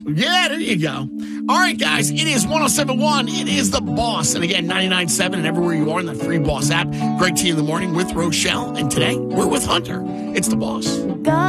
Yeah, there you go. All right, guys, it is 107.1. It is The Boss. And again, 99.7 and everywhere you are in the free Boss app. Greg T in the morning with Rochelle. And today, we're with Hunter. It's The Boss.